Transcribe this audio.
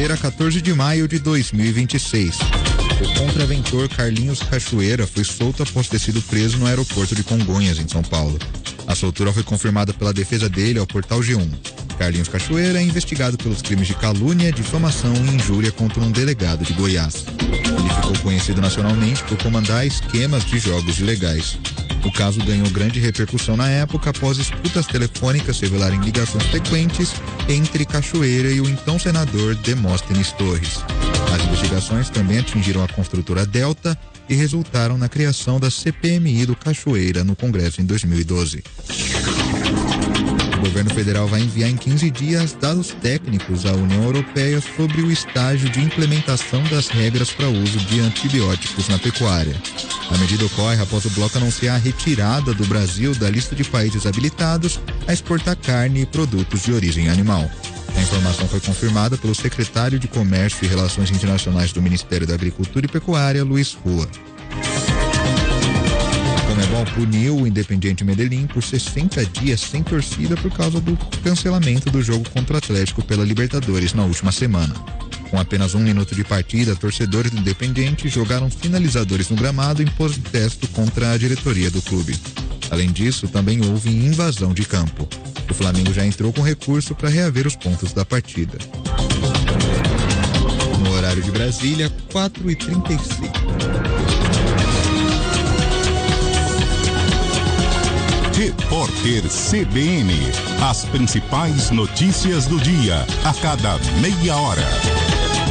terça-feira, 14 de maio de 2026. O contraventor Carlinhos Cachoeira foi solto após ter sido preso no aeroporto de Congonhas, em São Paulo. A soltura foi confirmada pela defesa dele ao portal G1. Carlinhos Cachoeira é investigado pelos crimes de calúnia, difamação e injúria contra um delegado de Goiás. Ele ficou conhecido nacionalmente por comandar esquemas de jogos ilegais. O caso ganhou grande repercussão na época após disputas telefônicas revelarem ligações frequentes entre Cachoeira e o então senador Demóstenes Torres. As investigações também atingiram a construtora Delta e resultaram na criação da CPMI do Cachoeira no Congresso em 2012. O governo federal vai enviar em 15 dias dados técnicos à União Europeia sobre o estágio de implementação das regras para o uso de antibióticos na pecuária. A medida ocorre após o bloco anunciar a retirada do Brasil da lista de países habilitados a exportar carne e produtos de origem animal. A informação foi confirmada pelo secretário de Comércio e Relações Internacionais do Ministério da Agricultura e Pecuária, Luiz Rua. O Conmebol puniu o Independiente Medellín por 60 dias sem torcida por causa do cancelamento do jogo contra o Atlético pela Libertadores na última semana. Com apenas 1 minuto de partida, torcedores do Independiente jogaram finalizadores no gramado em protesto contra a diretoria do clube. Além disso, também houve invasão de campo. O Flamengo já entrou com recurso para reaver os pontos da partida. No horário de Brasília, 4h35. Repórter CBN. As principais notícias do dia, a cada meia hora.